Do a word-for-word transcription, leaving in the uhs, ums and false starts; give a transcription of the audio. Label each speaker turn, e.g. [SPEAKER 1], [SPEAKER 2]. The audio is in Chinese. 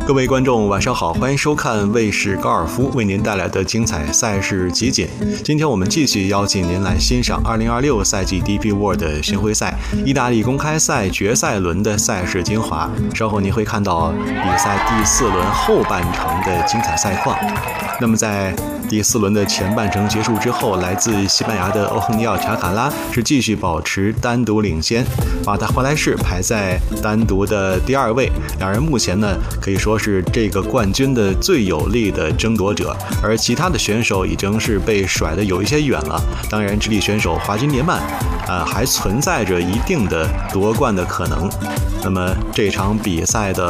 [SPEAKER 1] 各位观众晚上好，欢迎收看卫视高尔夫为您带来的精彩赛事集锦。今天我们继续邀请您来欣赏二零二六赛季 D P World 巡回赛意大利公开赛决赛轮的赛事精华。稍后您会看到比赛第四轮后半程的精彩赛况。那么在第四轮的前半程结束之后，来自西班牙的欧亨尼奥·查卡拉是继续保持单独领先，马塔霍莱士排在单独的第二位。两人目前呢可以说是这个冠军的最有力的争夺者，而其他的选手已经是被甩得有一些远了。当然，智利选手华金涅曼呃，还存在着一定的夺冠的可能。那么这场比赛的